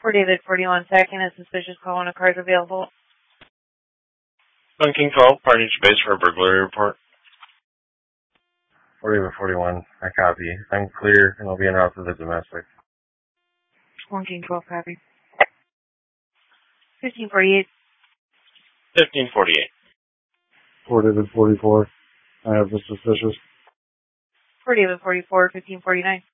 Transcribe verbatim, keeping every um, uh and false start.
For David forty-one second, a suspicious call on a car is available. One King twelve, Party Base for a burglary report. For David forty-one, I copy. I'm clear, and I'll be en route to the domestic. One King twelve, copy. fifteen forty-eight. fifteen forty-eight. For David forty-four, I have the suspicious. For David forty-four, fifteen forty-nine.